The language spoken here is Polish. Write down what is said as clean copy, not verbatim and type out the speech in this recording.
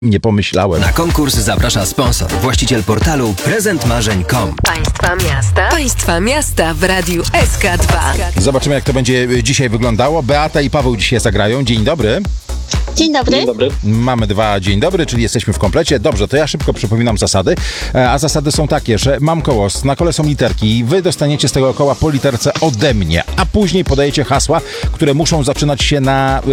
Nie pomyślałem. Na konkurs zaprasza sponsor, właściciel portalu prezentmarzeń.com. Państwa miasta w Radiu SK2. Zobaczymy, jak to będzie dzisiaj wyglądało. Beata i Paweł dzisiaj zagrają. Dzień dobry. Dzień dobry. Dzień dobry. Mamy 2 dzień dobry, czyli jesteśmy w komplecie. Dobrze, to ja szybko przypominam zasady. A zasady są takie, że mam koło, na kole są literki i wy dostaniecie z tego koła po literce ode mnie, a później podajecie hasła, które muszą zaczynać się na